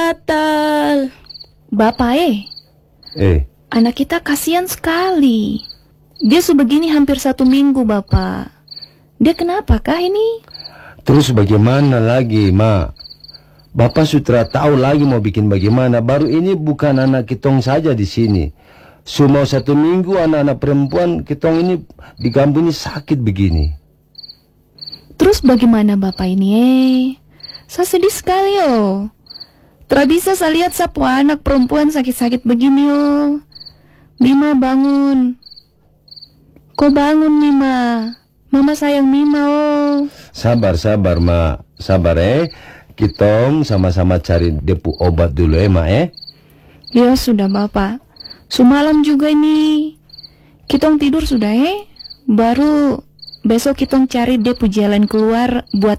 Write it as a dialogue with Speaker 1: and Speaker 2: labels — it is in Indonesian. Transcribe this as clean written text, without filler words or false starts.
Speaker 1: gatal. Bapak anak kita kasihan sekali. Dia sebegini hampir 1 minggu, Bapak. Dia kenapakah ini?
Speaker 2: Terus bagaimana lagi, Ma? Bapak sudah tahu lagi mau bikin bagaimana. Baru ini bukan anak kitong saja di sini. Semua 1 minggu anak-anak perempuan kitong ini di kampung ini sakit begini.
Speaker 1: Terus bagaimana Bapak ini? Saya sedih sekali Tidak bisa saya lihat sapu anak perempuan sakit-sakit begini Mima bangun. Kok bangun Mima? Mama sayang Mima
Speaker 2: Sabar Ma. Sabar Kitong sama-sama cari depu obat dulu Ma
Speaker 1: Ya sudah Bapak. Semalam juga ini kitong tidur sudah Baru besok kitong cari depu jalan keluar buat